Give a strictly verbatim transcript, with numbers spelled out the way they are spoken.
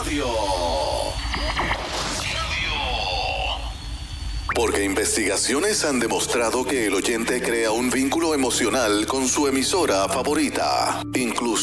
Radio. Porque investigaciones han demostrado que el oyente crea un vínculo emocional con su emisora favorita, incluso